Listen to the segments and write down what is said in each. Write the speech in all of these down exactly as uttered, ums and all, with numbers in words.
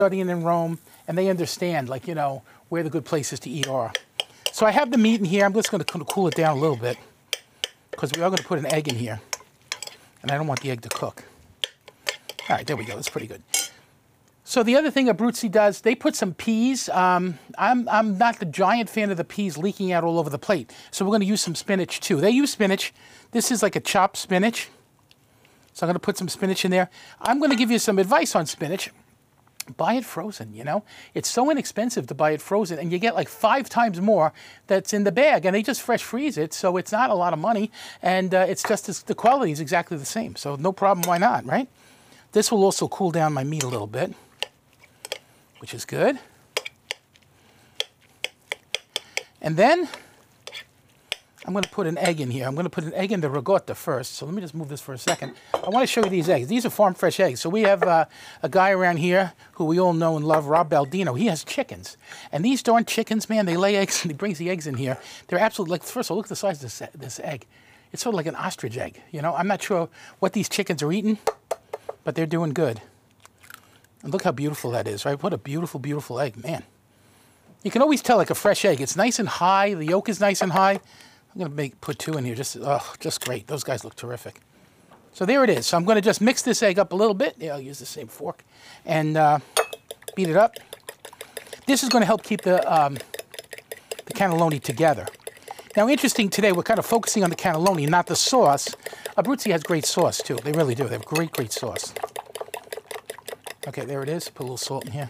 studying in Rome, and they understand, like, you know, where the good places to eat are. So I have the meat in here. I'm just going to cool it down a little bit because we are going to put an egg in here, and I don't want the egg to cook. All right, there we go. That's pretty good. So the other thing Abruzzi does, they put some peas. Um, I'm, I'm not the giant fan of the peas leaking out all over the plate, so we're going to use some spinach too. They use spinach. This is like a chopped spinach. So I'm going to put some spinach in there. I'm going to give you some advice on spinach. Buy it frozen, you know? It's so inexpensive to buy it frozen, and you get like five times more that's in the bag, and they just fresh freeze it, so it's not a lot of money, and uh, it's just as, the quality is exactly the same. So no problem, why not, right? This will also cool down my meat a little bit, which is good. And then I'm going to put an egg in here. I'm going to put an egg in the ricotta first. So let me just move this for a second. I want to show you these eggs. These are farm fresh eggs. So we have uh, a guy around here who we all know and love, Rob Baldino. He has chickens. And these darn chickens, man, they lay eggs, and he brings the eggs in here. They're absolutely, like, first of all, look at the size of this, this egg. It's sort of like an ostrich egg, you know? I'm not sure what these chickens are eating, but they're doing good. And look how beautiful that is, right? What a beautiful, beautiful egg, man. You can always tell, like a fresh egg. It's nice and high. The yolk is nice and high. I'm going to make put two in here. Just, oh, just great. Those guys look terrific. So there it is. So I'm going to just mix this egg up a little bit. Yeah, I'll use the same fork. And uh, beat it up. This is going to help keep the, um, the cannelloni together. Now, interesting, today we're kind of focusing on the cannelloni, not the sauce. Abruzzi has great sauce, too. They really do. They have great, great sauce. Okay, there it is. Put a little salt in here.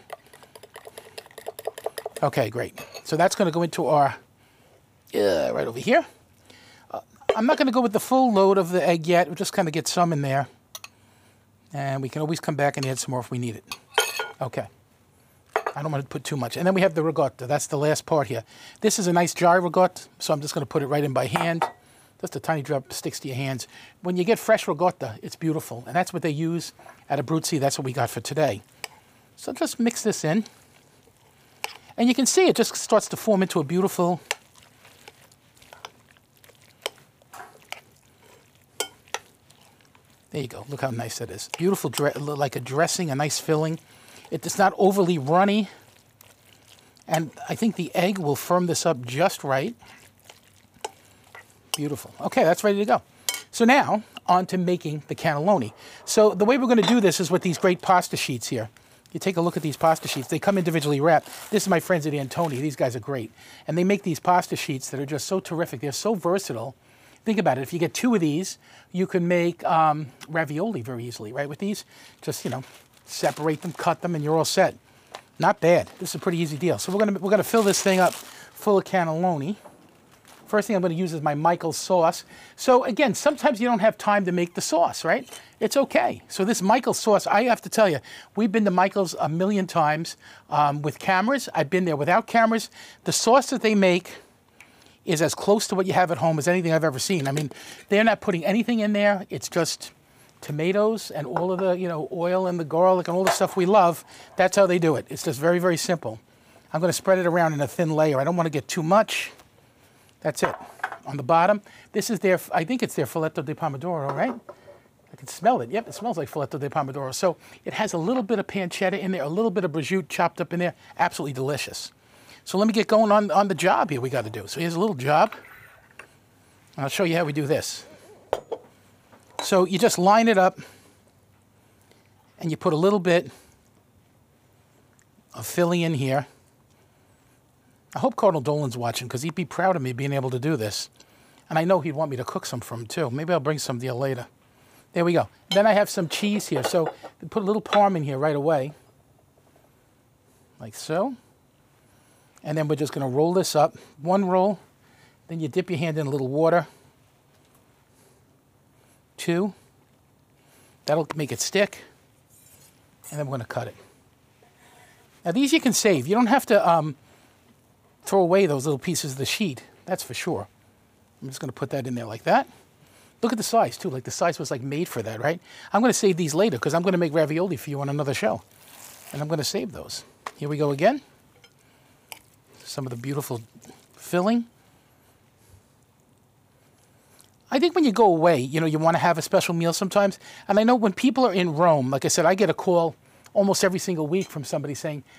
Okay, great. So that's going to go into our... Uh, right over here. Uh, I'm not going to go with the full load of the egg yet. We'll just kind of get some in there. And we can always come back and add some more if we need it. Okay. I don't want to put too much. And then we have the ricotta. That's the last part here. This is a nice dry ricotta, so I'm just going to put it right in by hand. Just a tiny drop sticks to your hands. When you get fresh ricotta, it's beautiful. And that's what they use at Abruzzi. That's what we got for today. So just mix this in. And you can see it just starts to form into a beautiful... There you go. Look how nice that is. Beautiful, like a dressing, a nice filling. It's not overly runny. And I think the egg will firm this up just right. Beautiful. Okay, that's ready to go. So now, on to making the cannelloni. So the way we're going to do this is with these great pasta sheets here. You take a look at these pasta sheets. They come individually wrapped. This is my friends at Antoni. These guys are great. And they make these pasta sheets that are just so terrific. They're so versatile. Think about it. If you get two of these, you can make um, ravioli very easily, right? With these, just, you know, separate them, cut them, and you're all set. Not bad. This is a pretty easy deal. So we're gonna we're gonna fill this thing up full of cannelloni. First thing I'm going to use is my Michael's sauce. So again, sometimes you don't have time to make the sauce, right? It's okay. So this Michael's sauce, I have to tell you, we've been to Michael's a million times um, with cameras. I've been there without cameras. The sauce that they make is as close to what you have at home as anything I've ever seen. I mean, they're not putting anything in there. It's just tomatoes and all of the, you know, oil and the garlic and all the stuff we love. That's how they do it. It's just very, very simple. I'm going to spread it around in a thin layer. I don't want to get too much. That's it. On the bottom, this is their, I think it's their filetto di pomodoro, right? I can smell it. Yep, it smells like filetto di pomodoro. So it has a little bit of pancetta in there, a little bit of prosciutto chopped up in there. Absolutely delicious. So let me get going on, on the job here we got to do. So here's a little job. I'll show you how we do this. So you just line it up and you put a little bit of filling in here. I hope Cardinal Dolan's watching because he'd be proud of me being able to do this. And I know he'd want me to cook some for him too. Maybe I'll bring some to you later. There we go. Then I have some cheese here. So put a little parm in here right away. Like so. And then we're just going to roll this up. One roll. Then you dip your hand in a little water. Two. That'll make it stick. And then we're going to cut it. Now these you can save. You don't have to um, throw away those little pieces of the sheet. That's for sure. I'm just going to put that in there like that. Look at the size too. Like the size was like made for that, right? I'm going to save these later because I'm going to make ravioli for you on another show. And I'm going to save those. Here we go again. Some of the beautiful filling. I think when you go away, you know, you want to have a special meal sometimes. And I know when people are in Rome, like I said, I get a call almost every single week from somebody saying,